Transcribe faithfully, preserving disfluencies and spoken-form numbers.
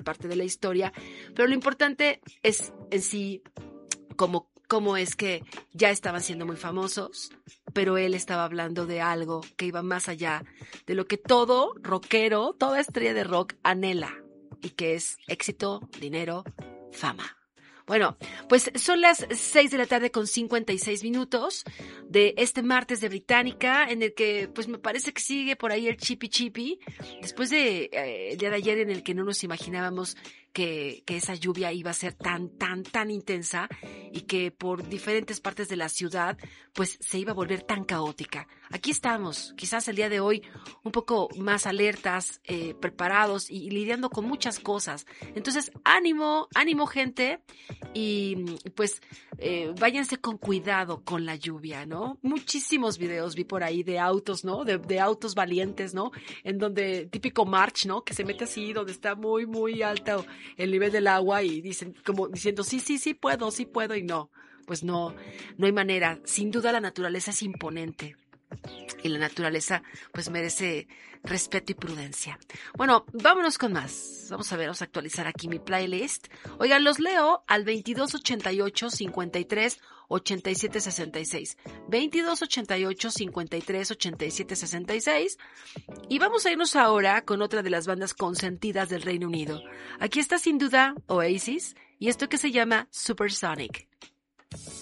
parte de la historia, pero lo importante es en sí cómo, cómo es que ya estaban siendo muy famosos, pero él estaba hablando de algo que iba más allá de lo que todo rockero, toda estrella de rock anhela, y que es éxito, dinero, fama. Bueno, pues son las seis de la tarde con cincuenta y seis minutos de este martes de Británica, en el que pues me parece que sigue por ahí el chipi chipi, después de eh, el día de ayer en el que no nos imaginábamos que, que esa lluvia iba a ser tan, tan, tan intensa y que por diferentes partes de la ciudad pues se iba a volver tan caótica. Aquí estamos, quizás el día de hoy un poco más alertas, eh, preparados y, y lidiando con muchas cosas. Entonces, ánimo, ánimo gente, y pues eh, váyanse con cuidado con la lluvia, ¿no? Muchísimos videos vi por ahí de autos, ¿no? De, de autos valientes, ¿no? En donde, típico March, ¿no? Que se mete así, donde está muy, muy alto el nivel del agua y dicen, como diciendo, sí, sí, sí puedo, sí puedo, y no. Pues no, no hay manera. Sin duda la naturaleza es imponente. Y la naturaleza pues merece respeto y prudencia. Bueno, vámonos con más. Vamos a ver, vamos a actualizar aquí mi playlist. Oigan, los leo al veintidós ochenta y ocho cincuenta y tres ochenta y siete sesenta y seis. veintidós ochenta y ocho cincuenta y tres ochenta y siete sesenta y seis. Y vamos a irnos ahora con otra de las bandas consentidas del Reino Unido. Aquí está sin duda Oasis y esto que se llama Supersonic.